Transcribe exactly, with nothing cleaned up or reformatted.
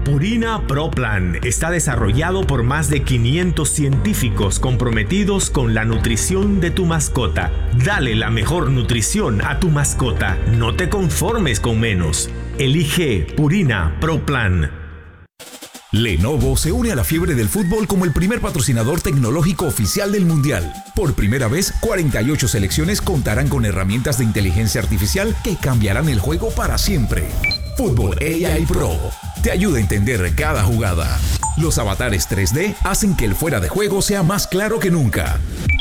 Purina Pro Plan está desarrollado por más de quinientos científicos comprometidos con la nutrición de tu mascota. Dale la mejor nutrición a tu mascota. No te conformes con menos. Elige Purina Pro Plan. Lenovo se une a la fiebre del fútbol como el primer patrocinador tecnológico oficial del Mundial. Por primera vez, cuarenta y ocho selecciones contarán con herramientas de inteligencia artificial que cambiarán el juego para siempre. Fútbol A I Pro te ayuda a entender cada jugada. Los avatares tres D hacen que el fuera de juego sea más claro que nunca.